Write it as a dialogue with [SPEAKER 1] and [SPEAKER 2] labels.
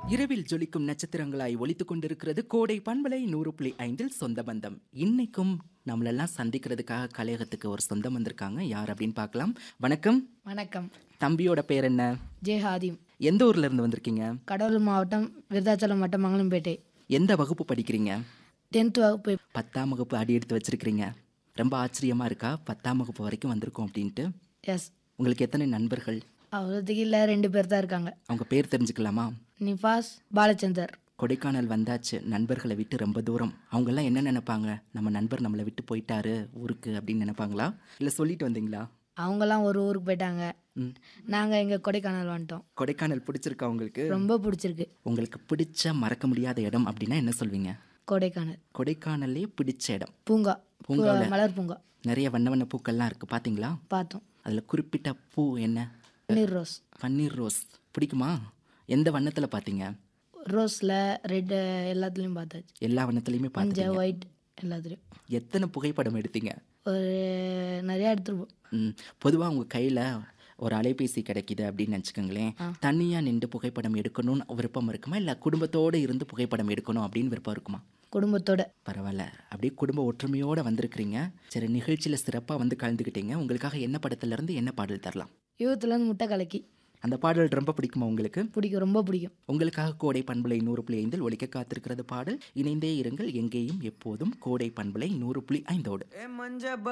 [SPEAKER 1] இரவில் ஜொலிக்கும் நட்சத்திரங்களாய் ஒலித்துக் கொண்டிருக்கிறது கோடை பண்பலை 100.5 சொந்த பந்தம். இன்னைக்கும் நம்மளெல்லாம் சந்திக்கிறதுக்காக கலையகத்துக்கு ஒரு சொந்தம் வந்திருக்காங்க. யார் அப்படின்னு பார்க்கலாம். வணக்கம்.
[SPEAKER 2] வணக்கம்.
[SPEAKER 1] தம்பியோட பேர் என்ன?
[SPEAKER 2] ஜே ஹாதிம்.
[SPEAKER 1] எந்த ஊர்ல இருந்து வந்திருக்கீங்க?
[SPEAKER 2] கடலூர் மாவட்டம், விருதாச்சலம் வட்டம், மங்களம்பேட்டை.
[SPEAKER 1] எந்த வகுப்பு படிக்கிறீங்க?
[SPEAKER 2] 10th வகுப்பு.
[SPEAKER 1] 10ஆம் வகுப்பு அடி எடுத்து வச்சிருக்கிறீங்க. ரொம்ப ஆச்சரியமா இருக்கா 10ஆம் வகுப்பு வரைக்கும் வந்திருக்கோம் அப்படின்ட்டு?
[SPEAKER 2] எஸ்.
[SPEAKER 1] உங்களுக்கு எத்தனை நண்பர்கள்?
[SPEAKER 2] அவ்வளோத்துக்கு இல்லை, 2 பேர் தான் இருக்காங்க.
[SPEAKER 1] அவங்க பேர் தெரிஞ்சுக்கலாமா?
[SPEAKER 2] நிஃபாஸ், பாலச்சந்தர்.
[SPEAKER 1] கொடைக்கானல் வந்தாச்சு, நண்பர்களை விட்டு ரொம்ப தூரம். அவங்கெல்லாம் என்ன நினைப்பாங்க? நம்ம நண்பர் நம்மளை விட்டு போயிட்டாரு ஊருக்கு அப்படின்னு நினைப்பாங்களா, இல்லை சொல்லிட்டு வந்தீங்களா?
[SPEAKER 2] அவங்கெல்லாம் ஒரு ஊருக்கு போயிட்டாங்க. நாங்கள் இங்கே கொடைக்கானல் வந்துட்டோம்.
[SPEAKER 1] கொடைக்கானல் பிடிச்சிருக்கா உங்களுக்கு?
[SPEAKER 2] ரொம்ப பிடிச்சிருக்கு.
[SPEAKER 1] உங்களுக்கு பிடிச்ச மறக்க முடியாத இடம் அப்படின்னா என்ன சொல்வீங்க?
[SPEAKER 2] கொடைக்கானல்.
[SPEAKER 1] கொடைக்கானல்லே பிடிச்ச இடம்?
[SPEAKER 2] பூங்கா.
[SPEAKER 1] பூங்காவில்
[SPEAKER 2] மலர் பூங்கா.
[SPEAKER 1] நிறைய வண்ண வண்ண பூக்கள்லாம் இருக்குது, பார்த்தீங்களா?
[SPEAKER 2] பார்த்தோம்.
[SPEAKER 1] அதில் குறிப்பிட்ட பூ என்ன?
[SPEAKER 2] பன்னீர் ரோஸ்.
[SPEAKER 1] பன்னீர் ரோஸ் பிடிக்குமா? எந்த வண்ணத்தில் பார்த்தீங்க?
[SPEAKER 2] ரோஸில் ரெட், எல்லாத்துலேயும் பார்த்தாச்சு.
[SPEAKER 1] எல்லா வண்ணத்துலையுமே
[SPEAKER 2] மஞ்சள்,
[SPEAKER 1] பார்த்தீங்க.
[SPEAKER 2] ஒயிட், எல்லாத்துலேயும்.
[SPEAKER 1] எத்தனை புகைப்படம் எடுத்தீங்க?
[SPEAKER 2] ஒரு நிறையா எடுத்துருப்போம்.
[SPEAKER 1] பொதுவாக உங்கள் கையில் ஒரு அலைபேசி கிடைக்கிது அப்படின்னு நினச்சிக்கோங்களேன். தனியாக நின்று புகைப்படம் எடுக்கணும்னு விருப்பம் இருக்குமா, இல்லை குடும்பத்தோடு இருந்து புகைப்படம் எடுக்கணும் அப்படின்னு விருப்பம் இருக்குமா?
[SPEAKER 2] குடும்பத்தோட.
[SPEAKER 1] பரவாயில்ல, அப்படியே குடும்ப ஒற்றுமையோடு வந்திருக்கிறீங்க. சரி, நிகழ்ச்சியில் சிறப்பாக வந்து கலந்துக்கிட்டீங்க. உங்களுக்காக என்ன படத்துலேருந்து என்ன பாடல் தரலாம்?
[SPEAKER 2] யூத்துலேருந்து முட்டை கலக்கி.
[SPEAKER 1] அந்த பாடல் ரொம்ப பிடிக்குமா உங்களுக்கு?
[SPEAKER 2] பிடிக்கும், ரொம்ப பிடிக்கும்.
[SPEAKER 1] உங்களுக்காக கோடை பண்பலை 100.5 ஒலிக்க காத்திருக்கிறது பாடல். இணைந்தே இருங்கள் எங்கேயும் எப்போதும் கோடை பண்பலை 100.5.